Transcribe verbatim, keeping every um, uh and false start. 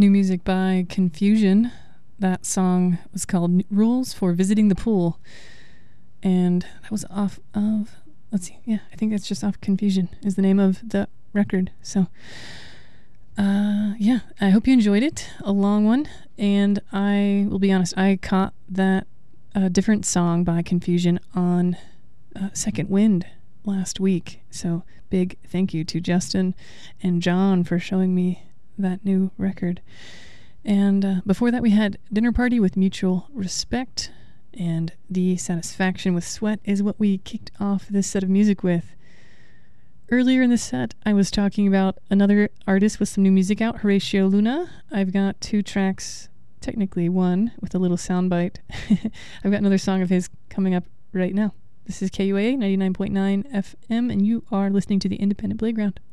New music by Confusion. That song was called Rules for Visiting the Pool. And that was off of, let's see, yeah, I think that's just off Confusion is the name of the record. So, uh, yeah, I hope you enjoyed it. A long one. And I will be honest, I caught that uh, different song by Confusion on uh, Second Wind last week. So, big thank you to Justin and John for showing me that new record. And uh, before that we had Dinner Party with Mutual Respect, and The Satisfaction with Sweat is what we kicked off this set of music with. Earlier in the set I was talking about another artist with some new music out, Horatio Luna. I've got two tracks, technically one with a little soundbite. I've got another song of his coming up right now. This is K U A A ninety-nine point nine F M, and you are listening to the Independent Playground.